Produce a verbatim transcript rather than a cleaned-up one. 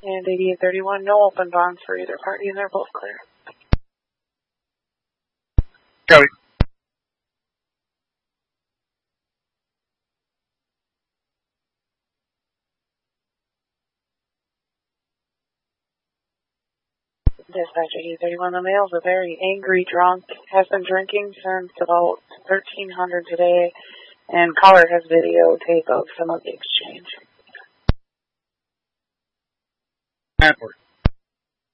And eighty-eight thirty-one, no open bonds for either party, and they're both clear. Copy. Dispatch eighty-eight thirty-one, the male's a very angry drunk, has been drinking since about thirteen hundred today, and caller has videotape of some of the exchange. Atwood.